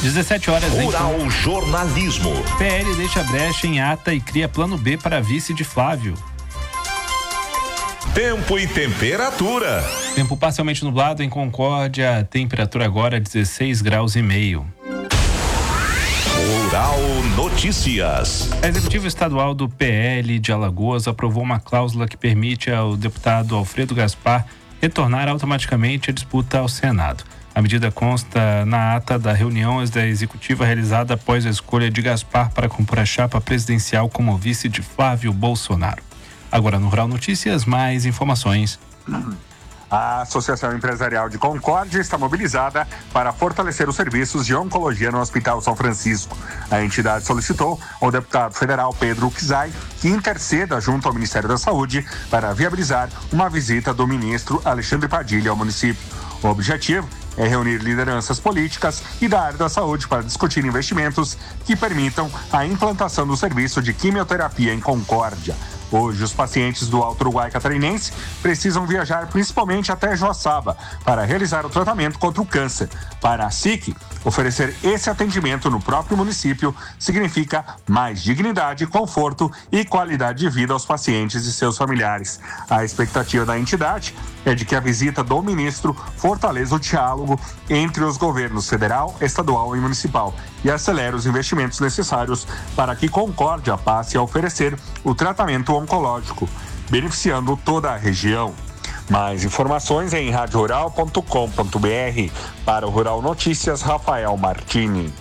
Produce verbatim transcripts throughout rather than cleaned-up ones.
dezessete horas. Rural então. Jornalismo. P L deixa brecha em ata e cria plano B para vice de Flávio. Tempo e temperatura. Tempo parcialmente nublado em Concórdia, temperatura agora dezesseis graus e meio. Rural Notícias. A executiva estadual do P L de Alagoas aprovou uma cláusula que permite ao deputado Alfredo Gaspar retornar automaticamente a disputa ao Senado. A medida consta na ata da reunião da executiva realizada após a escolha de Gaspar para compor a chapa presidencial como vice de Flávio Bolsonaro. Agora no Rural Notícias, mais informações. A Associação Empresarial de Concórdia está mobilizada para fortalecer os serviços de oncologia no Hospital São Francisco. A entidade solicitou ao deputado federal Pedro Uczai que interceda junto ao Ministério da Saúde para viabilizar uma visita do ministro Alexandre Padilha ao município. O objetivo é reunir lideranças políticas e da área da saúde para discutir investimentos que permitam a implantação do serviço de quimioterapia em Concórdia. Hoje, os pacientes do Alto Uruguai Catarinense precisam viajar principalmente até Joaçaba para realizar o tratamento contra o câncer. Para a S I C, oferecer esse atendimento no próprio município significa mais dignidade, conforto e qualidade de vida aos pacientes e seus familiares. A expectativa da entidade é de que a visita do ministro fortaleça o diálogo entre os governos federal, estadual e municipal e acelere os investimentos necessários para que Concórdia passe a oferecer o tratamento oncológico, beneficiando toda a região. Mais informações em rádio rural ponto com ponto b r. Para o Rural Notícias, Rafael Martini.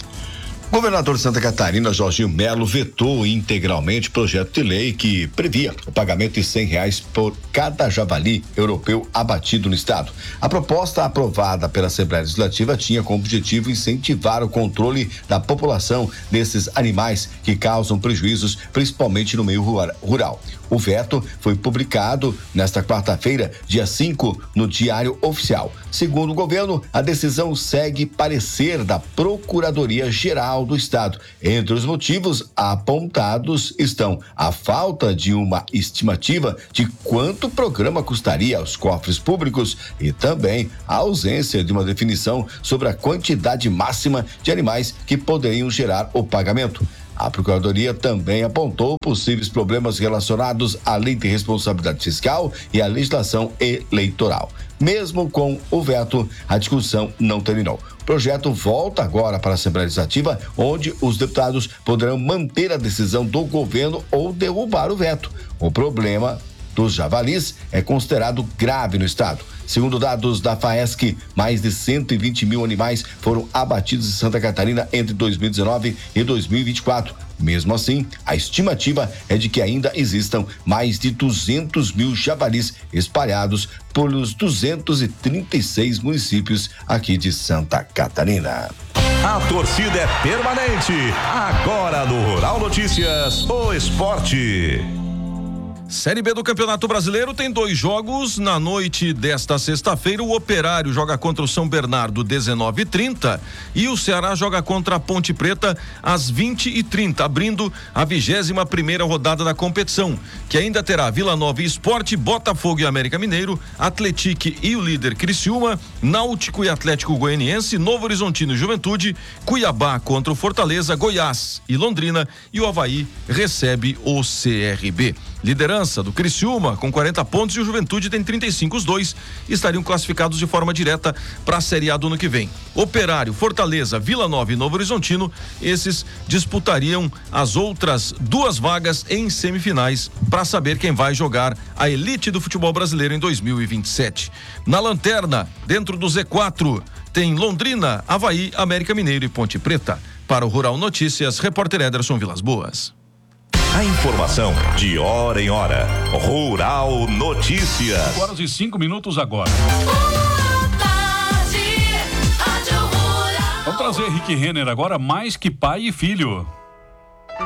O governador de Santa Catarina, Jorginho Melo, vetou integralmente o projeto de lei que previa o pagamento de cem reais por cada javali europeu abatido no estado. A proposta aprovada pela Assembleia Legislativa tinha como objetivo incentivar o controle da população desses animais que causam prejuízos, principalmente no meio rural. O veto foi publicado nesta quarta-feira, dia cinco, no Diário Oficial. Segundo o governo, a decisão segue parecer da Procuradoria-Geral do Estado. Entre os motivos apontados estão a falta de uma estimativa de quanto o programa custaria aos cofres públicos e também a ausência de uma definição sobre a quantidade máxima de animais que poderiam gerar o pagamento. A Procuradoria também apontou possíveis problemas relacionados à Lei de Responsabilidade Fiscal e à legislação eleitoral. Mesmo com o veto, a discussão não terminou. O projeto volta agora para a Assembleia Legislativa, onde os deputados poderão manter a decisão do governo ou derrubar o veto. O problema dos javalis é considerado grave no estado. Segundo dados da FAESC, mais de cento e vinte mil animais foram abatidos em Santa Catarina entre dois mil e dezenove e dois mil e vinte e quatro. Mesmo assim, a estimativa é de que ainda existam mais de duzentos mil javalis espalhados pelos duzentos e trinta e seis municípios aqui de Santa Catarina. A torcida é permanente. Agora no Rural Notícias, o esporte. Série B do Campeonato Brasileiro tem dois jogos na noite desta sexta-feira. O Operário joga contra o São Bernardo dezenove e trinta e o Ceará joga contra a Ponte Preta às vinte e trinta, abrindo a vigésima primeira rodada da competição, que ainda terá Vila Nova e Sport, Botafogo e América Mineiro, Atletique e o líder Criciúma, Náutico e Atlético Goianiense, Novo Horizontino e Juventude, Cuiabá contra o Fortaleza, Goiás e Londrina, e o Avaí recebe o C R B. Liderança do Criciúma com quarenta pontos e o Juventude tem trinta e cinco. Os dois estariam classificados de forma direta para a Série A do ano que vem. Operário, Fortaleza, Vila Nova e Novo Horizontino, esses disputariam as outras duas vagas em semifinais para saber quem vai jogar a elite do futebol brasileiro em dois mil e vinte e sete. Na lanterna, dentro do Z quatro, tem Londrina, Avaí, América Mineiro e Ponte Preta. Para o Rural Notícias, repórter Ederson Vilas Boas. A informação de hora em hora. Rural Notícias. cinco horas e cinco minutos agora. Vamos trazer Rick Renner agora, mais que pai e filho.